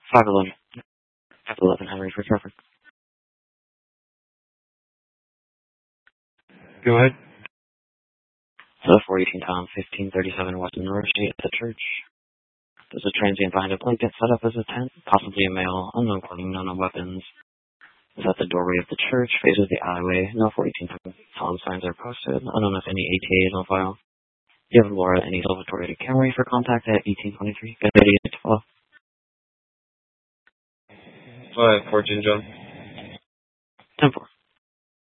511. 511 Henry for traffic. Go ahead. So 418 Tom, 1537 West Monroe Street at the church. There's a transient behind a blanket set up as a tent, possibly a male, unknown clothing, no weapons. Is at the doorway of the church, faces the alleyway. No 418 Tom signs are posted. Unknown if any ATA is on file. Give Laura any Salvatore Camry for contact at 1823. Get ready to follow. 14 John. 10-4.